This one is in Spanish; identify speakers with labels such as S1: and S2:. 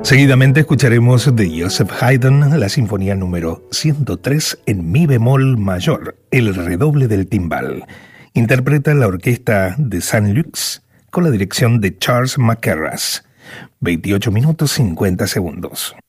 S1: Seguidamente escucharemos de Joseph Haydn la sinfonía número 103 en mi bemol mayor, el redoble del timbal. Interpreta la orquesta de Saint-Lux con la dirección de Charles Mackerras. 28 minutos 50 segundos.